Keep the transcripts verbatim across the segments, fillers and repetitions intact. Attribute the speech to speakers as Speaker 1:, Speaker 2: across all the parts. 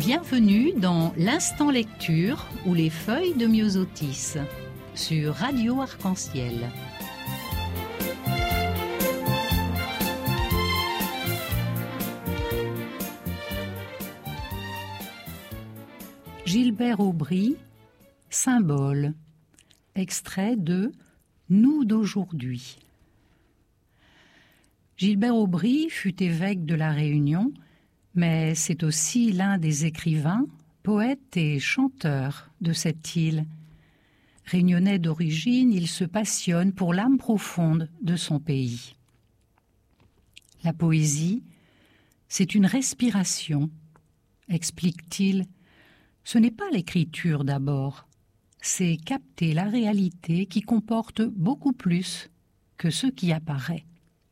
Speaker 1: Bienvenue dans l'Instant Lecture ou les feuilles de Myosotis sur Radio Arc-en-Ciel. Gilbert Aubry, Symbole, extrait de Nous d'aujourd'hui. Gilbert Aubry fut évêque de La Réunion, mais c'est aussi l'un des écrivains, poètes et chanteurs de cette île. Réunionnais d'origine, il se passionne pour l'âme profonde de son pays. La poésie, c'est une respiration, explique-t-il. Ce n'est pas l'écriture d'abord, c'est capter la réalité qui comporte beaucoup plus que ce qui apparaît.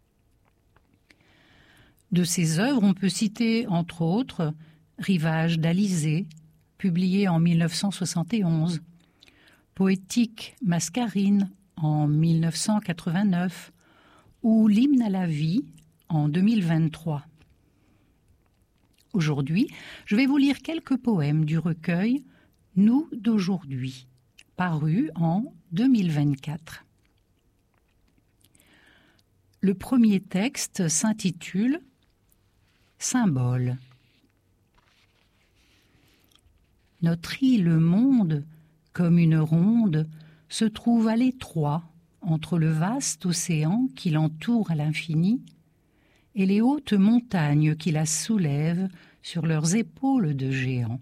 Speaker 1: De ses œuvres, on peut citer, entre autres, Rivage d'Alizé, publié en mille neuf cent soixante et onze, Poétique Mascarine en mille neuf cent quatre-vingt-neuf ou L'hymne à la vie en deux mille vingt-trois. Aujourd'hui, je vais vous lire quelques poèmes du recueil Nous d'aujourd'hui, paru en deux mille vingt-quatre. Le premier texte s'intitule Symbole. Notre île monde, comme une ronde, se trouve à l'étroit entre le vaste océan qui l'entoure à l'infini et les hautes montagnes qui la soulèvent sur leurs épaules de géants.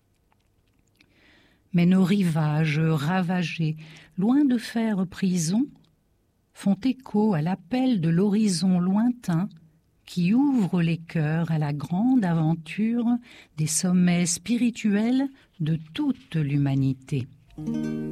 Speaker 1: Mais nos rivages ravagés, loin de faire prison, font écho à l'appel de l'horizon lointain qui ouvre les cœurs à la grande aventure des sommets spirituels de toute l'humanité.